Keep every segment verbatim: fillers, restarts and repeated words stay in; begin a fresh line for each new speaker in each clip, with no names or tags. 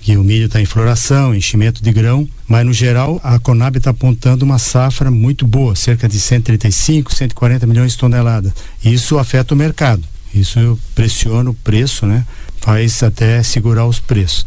e o milho está em floração, enchimento de grão, mas no geral a Conab está apontando uma safra muito boa, cerca de cento e trinta e cinco, cento e quarenta milhões de toneladas. Isso afeta o mercado, isso pressiona o preço, né? Faz até segurar os preços.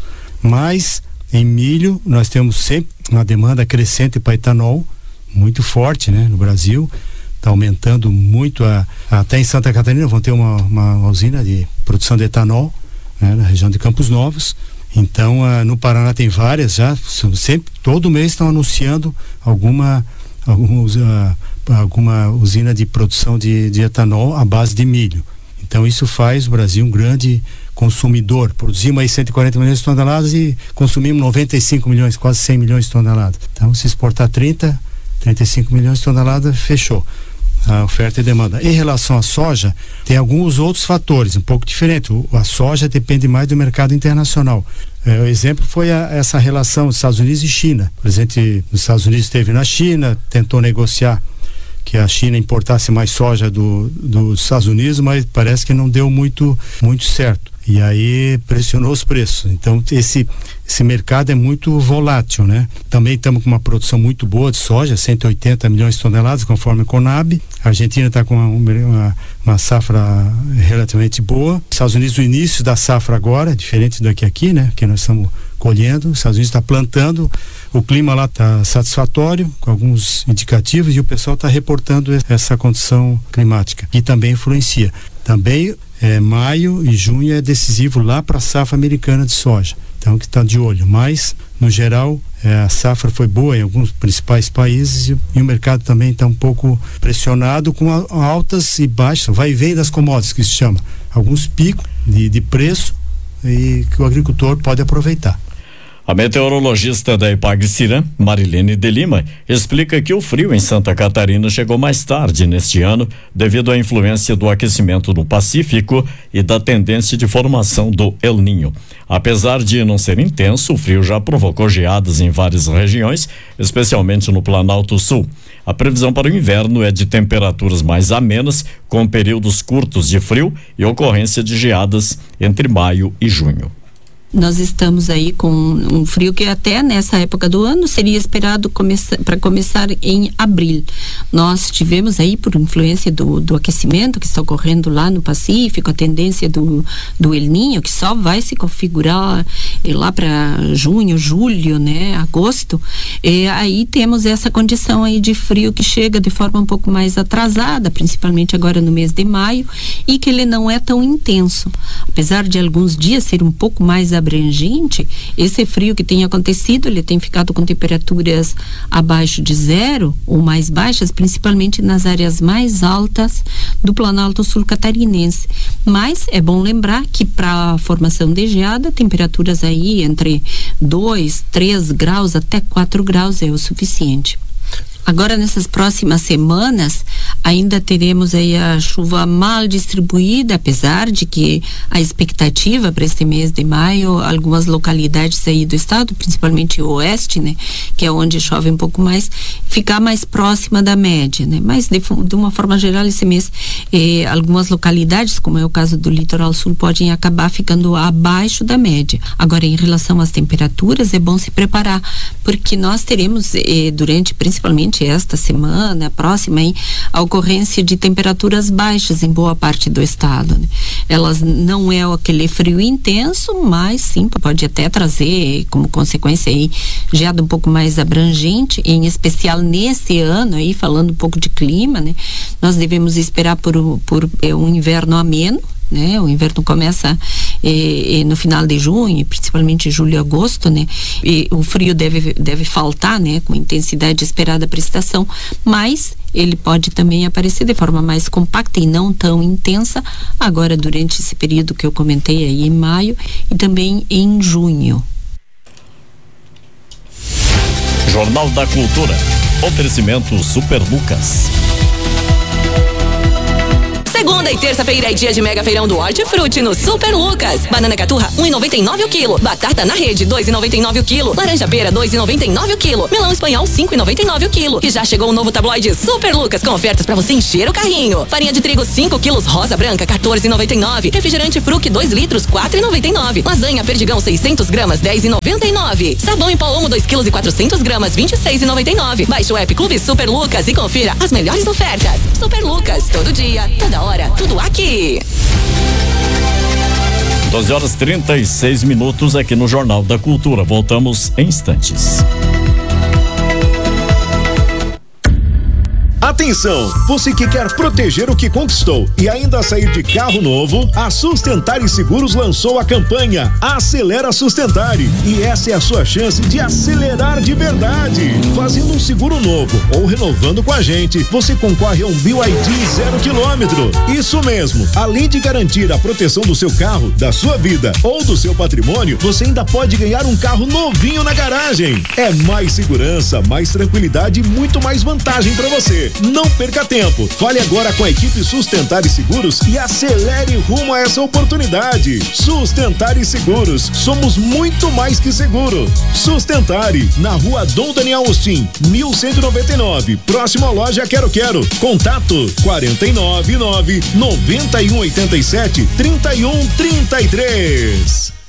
Mas em milho nós temos sempre uma demanda crescente para etanol, muito forte, né? No Brasil está aumentando muito, a, até em Santa Catarina vão ter uma, uma usina de produção de etanol, né? Na região de Campos Novos. Então, uh, no Paraná tem várias já, sempre, todo mês estão anunciando alguma, alguma, uh, alguma usina de produção de, de etanol à base de milho. Então, isso faz o Brasil um grande consumidor. Produzimos aí cento e quarenta milhões de toneladas e consumimos noventa e cinco milhões, quase cem milhões de toneladas. Então, se exportar trinta, trinta e cinco milhões de toneladas, fechou a oferta e demanda. Em relação à soja, tem alguns outros fatores um pouco diferentes. O, a soja depende mais do mercado internacional. É, o exemplo foi a, essa relação dos Estados Unidos e China. Por exemplo, nos Estados Unidos esteve na China, tentou negociar que a China importasse mais soja do, dos Estados Unidos, mas parece que não deu muito, muito certo. E aí pressionou os preços. Então esse, esse mercado é muito volátil, né? Também estamos com uma produção muito boa de soja, cento e oitenta milhões de toneladas, conforme a Conab. A Argentina está com uma, uma, uma safra relativamente boa. Os Estados Unidos, o início da safra agora, diferente do que aqui, né? Que nós estamos colhendo. Os Estados Unidos está plantando, o clima lá está satisfatório, com alguns indicativos, e o pessoal está reportando essa condição climática, que também influencia. Também É, maio e junho é decisivo lá para a safra americana de soja, então que está de olho, mas no geral é, a safra foi boa em alguns principais países e, e o mercado também está um pouco pressionado com a, altas e baixas, vai e vem das commodities, que se chama, alguns picos de, de preço e que o agricultor pode aproveitar.
A meteorologista da Epagre-Ciram, Marilene de Lima, explica que o frio em Santa Catarina chegou mais tarde neste ano devido à influência do aquecimento no Pacífico e da tendência de formação do El Niño. Apesar de não ser intenso, o frio já provocou geadas em várias regiões, especialmente no Planalto Sul. A previsão para o inverno é de temperaturas mais amenas, com períodos curtos de frio e ocorrência de geadas entre maio e junho.
Nós estamos aí com um frio que até nessa época do ano seria esperado para começar em abril. Nós tivemos aí, por influência do, do aquecimento que está ocorrendo lá no Pacífico, a tendência do, do El Niño, que só vai se configurar eh, lá para junho, julho, né, agosto. E aí temos essa condição aí de frio que chega de forma um pouco mais atrasada, principalmente agora no mês de maio, e que ele não é tão intenso. Apesar de alguns dias ser um pouco mais abrangente, esse frio que tem acontecido, ele tem ficado com temperaturas abaixo de zero ou mais baixas, principalmente nas áreas mais altas do Planalto Sul catarinense. Mas é bom lembrar que para a formação de geada, temperaturas aí entre dois, três graus até quatro graus é o suficiente. Agora, nessas próximas semanas, ainda teremos aí a chuva mal distribuída, apesar de que a expectativa para este mês de maio, algumas localidades aí do estado, principalmente o oeste, né, que é onde chove um pouco mais, ficar mais próxima da média, né, mas de, de uma forma geral esse mês, eh, algumas localidades, como é o caso do litoral sul, podem acabar ficando abaixo da média. Agora, em relação às temperaturas, é bom se preparar, porque nós teremos eh, durante, principalmente esta semana, a próxima, hein, a ocorrência de temperaturas baixas em boa parte do estado, né? Elas não é aquele frio intenso, mas sim, pode até trazer como consequência aí geada um pouco mais abrangente, em especial nesse ano aí, falando um pouco de clima, né? Nós devemos esperar por, por é, um inverno ameno, né? O inverno começa eh, eh, no final de junho, principalmente julho e agosto, né? E o frio deve, deve faltar, né? Com intensidade esperada para a estação, mas ele pode também aparecer de forma mais compacta e não tão intensa agora durante esse período que eu comentei aí em maio e também em junho.
Jornal da Cultura. Oferecimento Super Lucas.
Segunda e terça-feira é dia de mega feirão do Hortifruti no Super Lucas. Banana caturra um e noventa e nove o quilo. Batata na rede dois e noventa e nove o quilo. Laranja pera dois e noventa e nove o quilo. Melão espanhol cinco e noventa e nove o quilo. E já chegou o novo tabloide Super Lucas com ofertas pra você encher o carrinho. Farinha de trigo cinco quilos rosa branca quatorze e noventa e nove. Refrigerante Fruc dois litros quatro e noventa e nove. Lasanha Perdigão seiscentos gramas dez e noventa e nove. Sabão em pó Omo dois quilos e quatrocentos gramas vinte e seis e noventa e nove. Baixe o app Clube Super Lucas e confira as melhores ofertas. Super Lucas, todo dia, toda hora, tudo aqui.
doze horas e trinta e seis minutos aqui no Jornal da Cultura. Voltamos em instantes.
Atenção, você que quer proteger o que conquistou e ainda sair de carro novo, a Sustentare Seguros lançou a campanha Acelera Sustentare, e essa é a sua chance de acelerar de verdade. Fazendo um seguro novo ou renovando com a gente, você concorre a um B Y D zero quilômetro. Isso mesmo, além de garantir a proteção do seu carro, da sua vida ou do seu patrimônio, você ainda pode ganhar um carro novinho na garagem. É mais segurança, mais tranquilidade e muito mais vantagem para você. Não perca tempo. Fale agora com a equipe Sustentare Seguros e acelere rumo a essa oportunidade. Sustentare Seguros. Somos muito mais que seguro. Sustentare, na rua Dom Daniel Austin, mil cento e noventa e nove, próximo à loja Quero Quero. Contato quarenta e nove nove, noventa e um oitenta e sete, trinta e um trinta e três.